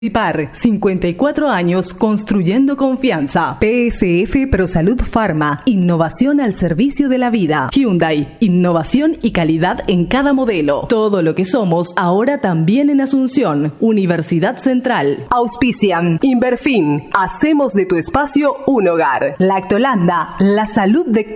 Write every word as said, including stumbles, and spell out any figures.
Par, cincuenta y cuatro años construyendo confianza. P S F ProSalud Pharma, innovación al servicio de la vida. Hyundai, innovación y calidad en cada modelo. Todo lo que somos ahora también en Asunción. Universidad Central. Auspician Inverfin, hacemos de tu espacio un hogar. Lactolanda, la salud de